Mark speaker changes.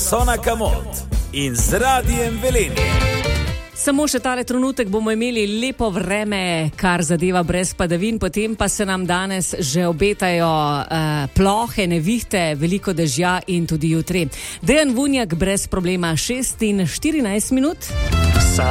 Speaker 1: Sona Kamot in z Radijem Velenje.
Speaker 2: Samo še tale trenutek bomo imeli lepo vreme, kar zadeva brez padavin, potem pa se nam danes že obetajo plohe, nevihte, veliko dežja in tudi jutri. Dejan Vunjak brez problema, 6:14.